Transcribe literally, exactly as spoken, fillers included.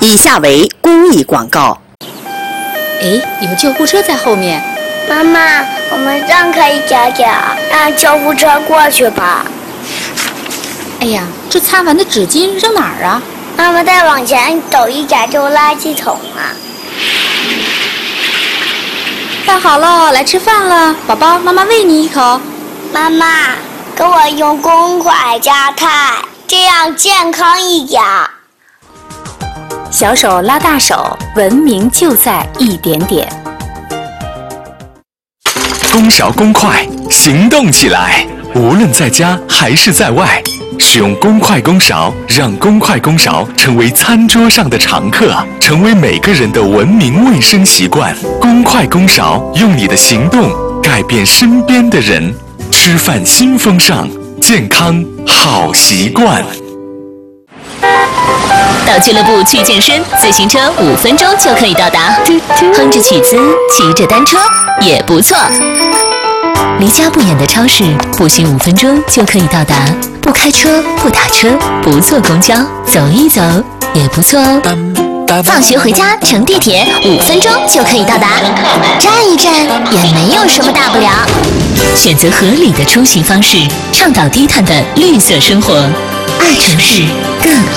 以下为公益广告。 哎，有救护车在后面。 妈妈，我们让开一点点，让救护车过去吧。 哎呀，这擦完的纸巾扔哪儿啊？ 妈妈，再往前走一点就垃圾桶了。 饭好了，来吃饭了，宝宝，妈妈喂你一口。 妈妈，给我用公筷加菜，这样健康一点。 小手拉大手，文明就在一点点。 公勺公筷，行动起来！无论在家还是在外，使用公筷公勺，让公筷公勺成为餐桌上的常客，成为每个人的文明卫生习惯。公筷公勺，用你的行动改变身边的人。吃饭新风尚，健康好习惯。 到俱乐部去健身，自行车五分钟就可以到达，哼着曲子，骑着单车也不错。离家不远的超市，步行五分钟就可以到达。不开车，不打车，不坐公交，走一走也不错哦。 放学回家乘地铁，五分钟就可以到达，站一站也没有什么大不了。 选择合理的出行方式，倡导低碳的绿色生活，爱城市更爱。